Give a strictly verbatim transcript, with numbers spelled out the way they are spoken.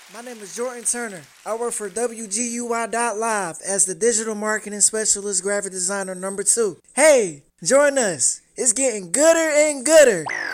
My name is Jordan Turner. I work for W G U I dot live as the digital marketing specialist graphic designer number two. Hey, join us. It's getting gooder and gooder.